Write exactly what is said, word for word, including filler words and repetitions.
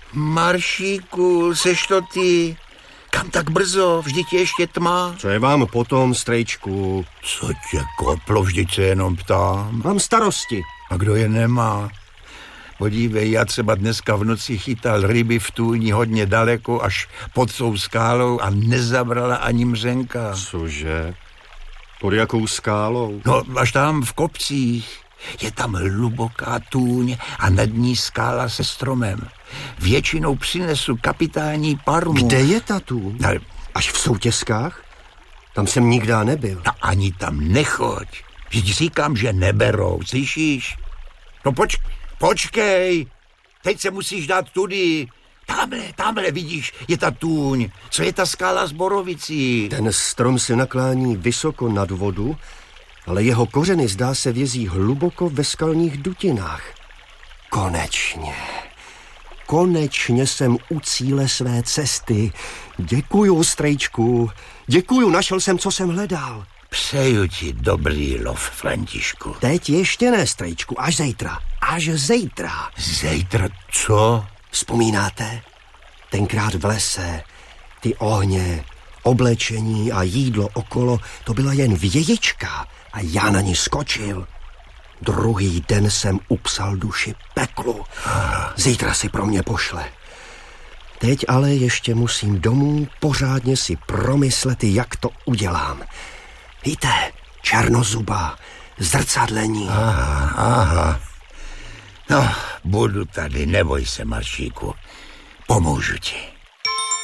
Maršíku, seš to ty? Kam tak brzo? Vždyť je ještě tma. Co je vám potom, strejčku? Co tě koplo, vždyť se jenom ptám. Mám starosti. A kdo je nemá? Podívej, já třeba dneska v noci chytal ryby v tůni hodně daleko, až pod tou skálou a nezabrala ani mřenka. Cože? Pod jakou skálou? No, až tam v kopcích. Je tam hluboká tůň a nad ní skála se stromem. Většinou přinesu kapitální parmu. Kde je ta tůň? No, až v Soutězkách? Tam jsem nikdy nebyl. No ani tam nechoď. Vždyť říkám, že neberou, slyšíš? No poč, počkej, teď se musíš dát tudy. Tamhle, tamhle, vidíš, je ta tůň. Co je ta skála z borovicí? Ten strom se naklání vysoko nad vodu, ale jeho kořeny zdá se vězí hluboko ve skalních dutinách. Konečně, konečně jsem u cíle své cesty. Děkuju, strejčku, děkuju, našel jsem, co jsem hledal. Přeju ti dobrý lov, Františku. Teď ještě ne, strejčku, až zítra, až zítra. Zítra co? Vzpomínáte? Tenkrát v lese, ty ohně, oblečení a jídlo okolo, to byla jen vějička a já na ní skočil. Druhý den jsem upsal duši peklu. Zítra si pro mě pošle. Teď ale ještě musím domů pořádně si promyslet, jak to udělám. Víte, černozuba, zrcadlení. Aha, aha. No, budu tady, neboj se, Maršíku. Pomůžu ti.